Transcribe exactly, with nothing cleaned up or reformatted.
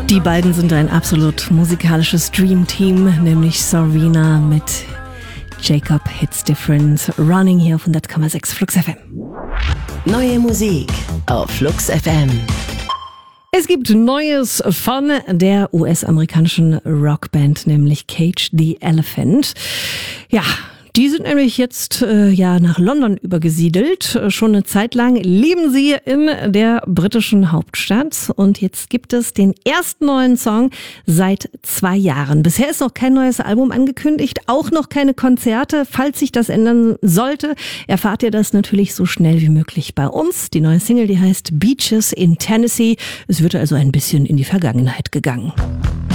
Die beiden sind ein absolut musikalisches Dream-Team, nämlich Sabrina mit Jacob Hits Different. Running hier auf hundert Komma sechs Flux F M. Neue Musik auf Flux F M. Es gibt Neues von der U S-amerikanischen Rockband, nämlich Cage the Elephant. Ja, die sind nämlich jetzt äh, ja nach London übergesiedelt. Schon eine Zeit lang leben sie in der britischen Hauptstadt und jetzt gibt es den ersten neuen Song seit zwei Jahren. Bisher ist noch kein neues Album angekündigt, auch noch keine Konzerte. Falls sich das ändern sollte, erfahrt ihr das natürlich so schnell wie möglich bei uns. Die neue Single, die heißt Beaches in Tennessee. Es wird also ein bisschen in die Vergangenheit gegangen.